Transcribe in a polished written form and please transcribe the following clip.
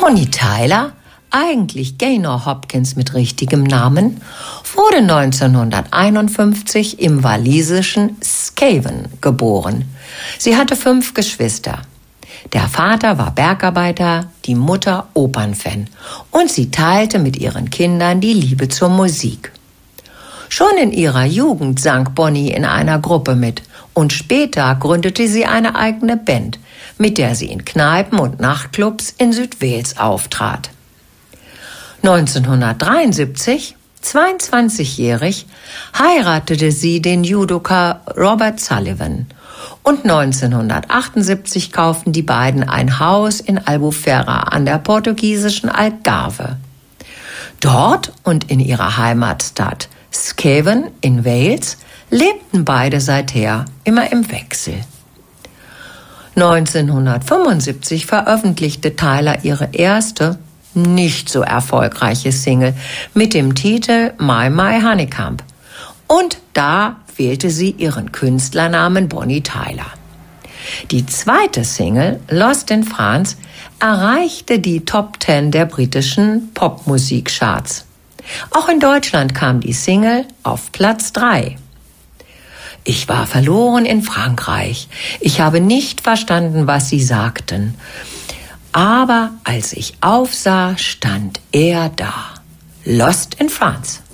Bonnie Tyler, eigentlich Gaynor Hopkins mit richtigem Namen, wurde 1951 im walisischen Skewen geboren. Sie hatte 5 Geschwister. Der Vater war Bergarbeiter, die Mutter Opernfan und sie teilte mit ihren Kindern die Liebe zur Musik. Schon in ihrer Jugend sang Bonnie in einer Gruppe mit und später gründete sie eine eigene Band, mit der sie in Kneipen und Nachtclubs in Südwales auftrat. 1973, 22-jährig, heiratete sie den Judoka Robert Sullivan und 1978 kauften die beiden ein Haus in Albufeira an der portugiesischen Algarve. Dort und in ihrer Heimatstadt Skewen in Wales lebten beide seither immer im Wechsel. 1975 veröffentlichte Tyler ihre erste, nicht so erfolgreiche Single mit dem Titel My My Honeycomb. Und da wählte sie ihren Künstlernamen Bonnie Tyler. Die zweite Single, Lost in France, erreichte die Top 10 der britischen Popmusikcharts. Auch in Deutschland kam die Single auf Platz 3. Ich war verloren in Frankreich. Ich habe nicht verstanden, was sie sagten. Aber als ich aufsah, stand er da. Lost in France.